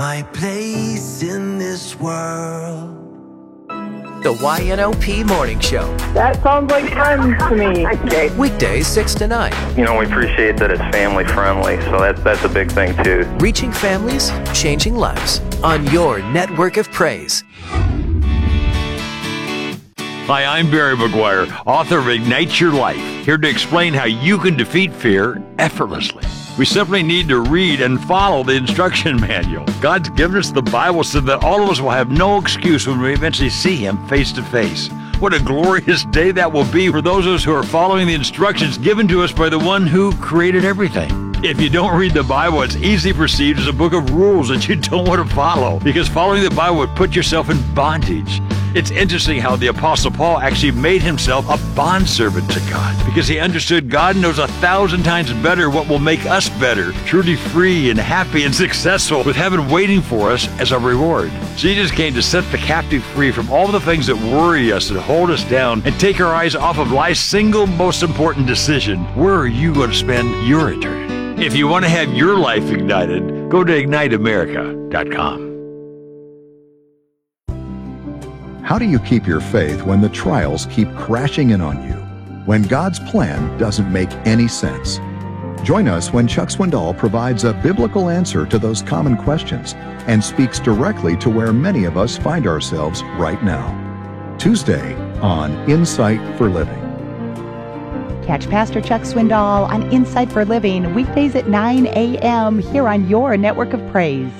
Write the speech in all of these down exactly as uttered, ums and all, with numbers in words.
my place in this world. The Y N O P Morning Show. That sounds like fun to me. Okay. Weekdays six to nine. You know, we appreciate that it's family friendly, so that's, that's a big thing too. Reaching families, changing lives on your network of praise. Hi, I'm Barry McGuire, author of Ignite Your Life, here to explain how you can defeat fear effortlessly. We simply need to read and follow the instruction manual. God's given us the Bible so that all of us will have no excuse when we eventually see Him face to face. What a glorious day that will be for those of us who are following the instructions given to us by the one who created everything. If you don't read the Bible, it's easily perceived as a book of rules that you don't want to follow, because following the Bible would put yourself in bondage. It's interesting how the Apostle Paul actually made himself a bondservant to God, because he understood God knows a thousand times better what will make us better, truly free and happy and successful, with heaven waiting for us as a reward. Jesus came to set the captive free from all the things that worry us and hold us down, and take our eyes off of life's single most important decision: where are you going to spend your eternity? If you want to have your life ignited, go to ignite america dot com. How do you keep your faith when the trials keep crashing in on you? When God's plan doesn't make any sense? Join us when Chuck Swindoll provides a biblical answer to those common questions and speaks directly to where many of us find ourselves right now. Tuesday on Insight for Living. Catch Pastor Chuck Swindoll on Insight for Living weekdays at nine a.m. here on your network of praise.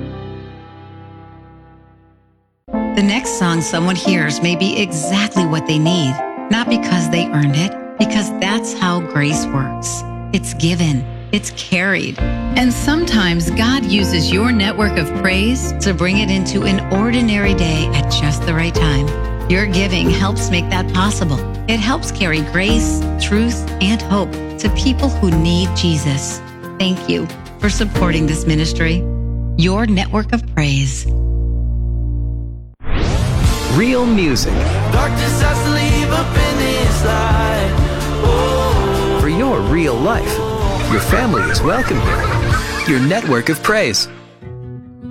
The next song someone hears may be exactly what they need, not because they earned it, because that's how grace works. It's given, it's carried. And sometimes God uses your network of praise to bring it into an ordinary day at just the right time. Your giving helps make that possible. It helps carry grace, truth, and hope to people who need Jesus. Thank you for supporting this ministry. Your network of praise. Real music. Darkness has to leave up in this light. Oh, For your real life. Your family is welcome here. Your network of praise.